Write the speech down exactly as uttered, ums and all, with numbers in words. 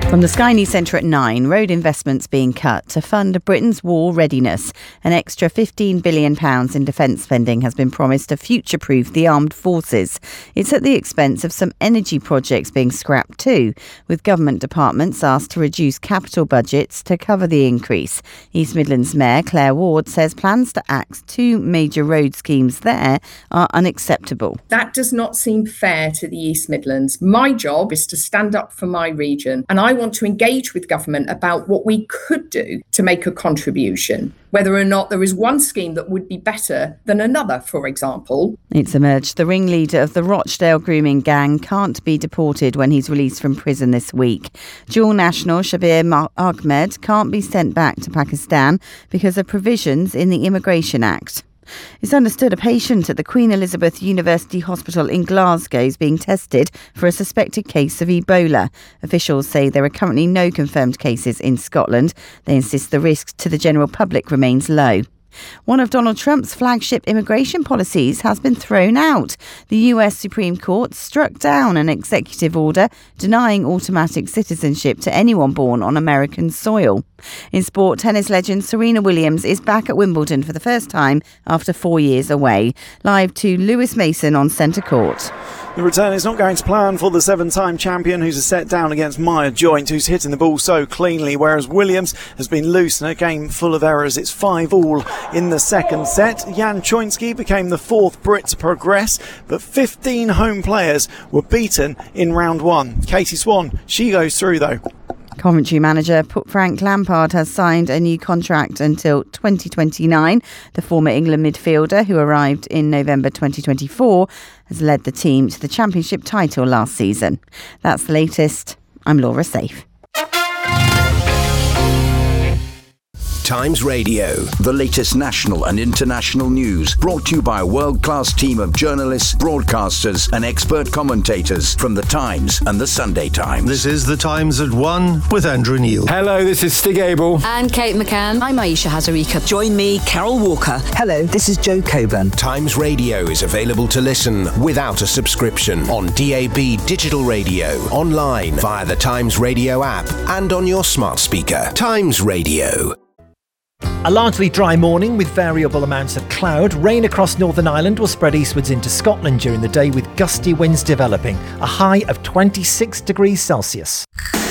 From the Sky News Centre at nine, road investments being cut to fund Britain's war readiness. An extra fifteen billion pounds in defence spending has been promised to future-proof the armed forces. It's at the expense of some energy projects being scrapped too, with government departments asked to reduce capital budgets to cover the increase. East Midlands Mayor Claire Ward says plans to axe two major road schemes there are unacceptable. That does not seem fair to the East Midlands. My job is to stand up for my region, and I want to engage with government about what we could do to make a contribution, whether or not there is one scheme that would be better than another, for example. It's emerged the ringleader of the Rochdale grooming gang can't be deported when he's released from prison this week. Dual national Shabir Ahmed can't be sent back to Pakistan because of provisions in the Immigration Act. It's understood a patient at the Queen Elizabeth University Hospital in Glasgow is being tested for a suspected case of Ebola. Officials say there are currently no confirmed cases in Scotland. They insist the risk to the general public remains low. One of Donald Trump's flagship immigration policies has been thrown out. The U S Supreme Court struck down an executive order denying automatic citizenship to anyone born on American soil. In sport, tennis legend Serena Williams is back at Wimbledon for the first time after four years away. Live to Lewis Mason on centre court. The return is not going to plan for the seven-time champion, who's a set down against Maya Joint, who's hitting the ball so cleanly, whereas Williams has been loose in a game full of errors. It's five all in the second set. Jan Choinski became the fourth Brit to progress, but fifteen home players were beaten in round one. Katie Swan, she goes through though. Coventry manager Frank Lampard has signed a new contract until twenty twenty-nine. The former England midfielder, who arrived in November twenty twenty-four, has led the team to the Championship title last season. That's the latest. I'm Laura Safe. Times Radio, the latest national and international news, brought to you by a world-class team of journalists, broadcasters and expert commentators from The Times and The Sunday Times. This is The Times at one with Andrew Neil. Hello, this is Stig Abel. And Kate McCann. I'm Aisha Hazarika. Join me, Carol Walker. Hello, this is Joe Coburn. Times Radio is available to listen without a subscription on D A B digital radio, online via the Times Radio app and on your smart speaker. Times Radio. A largely dry morning with variable amounts of cloud. Rain across Northern Ireland will spread eastwards into Scotland during the day with gusty winds developing. A high of twenty-six degrees Celsius.